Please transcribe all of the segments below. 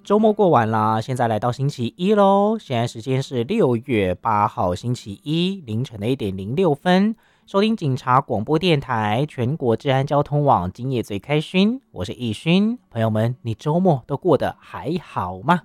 周末过完啦，现在来到星期一喽。现在时间是6月8号星期一凌晨的1:06。收听警察广播电台全国治安交通网，今夜最开勋，我是易勋。朋友们，你周末都过得还好吗？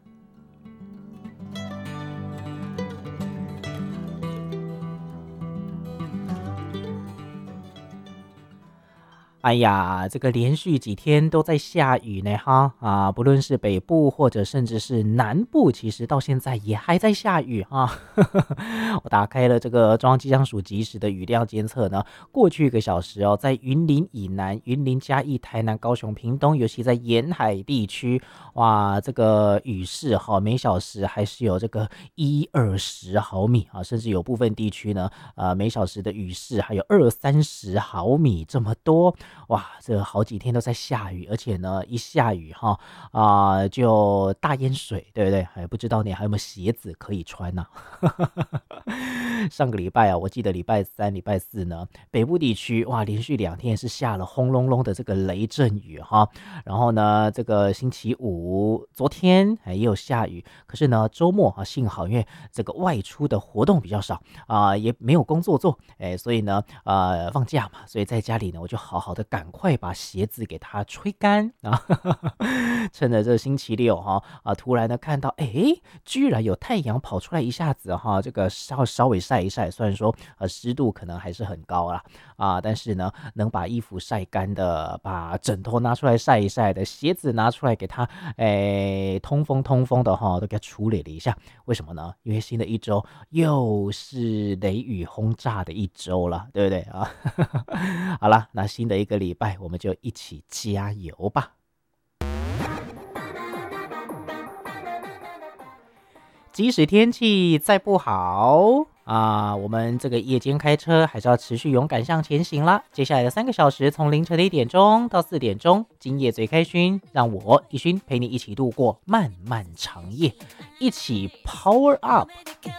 哎呀，这个连续几天都在下雨呢，哈啊，不论是北部或者甚至是南部，其实到现在也还在下雨啊。我打开了这个中央气象署即时的雨量监测呢，过去1个小时哦，在云林以南、云林嘉义、台南、高雄、屏东，尤其在沿海地区，哇，这个雨势哈，每小时还是有这个10-20毫米啊，甚至有部分地区呢，每小时的雨势还有20-30毫米这么多。哇，这好几天都在下雨，而且呢，一下雨哈就大淹水，对不对？还不知道你还有没有鞋子可以穿呢、上个礼拜啊，我记得礼拜三、礼拜四呢，北部地区哇，连续2天是下了轰隆隆的这个雷阵雨哈。然后呢，这个星期五昨天也有下雨，可是呢，周末啊，幸好因为这个外出的活动比较少也没有工作做，所以呢，放假嘛，所以在家里呢，我就好好的赶快把鞋子给它吹干啊，趁着这星期六突然的看到，居然有太阳跑出来一下子哈，这个稍微晒一晒，虽然说湿度可能还是很高啦但是呢，能把衣服晒干的，把枕头拿出来晒一晒的，鞋子拿出来给它通风的哈，都给它处理了一下。为什么呢？因为新的一周又是雷雨轰炸的一周了，对不对啊？好了，那新的一个礼拜，我们就一起加油吧。即使天气再不好我们这个夜间开车还是要持续勇敢向前行啦。接下来的3个小时，从凌晨的1点钟到4点钟，今夜最开勋，让我易勋陪你一起度过漫漫长夜，一起 Power Up。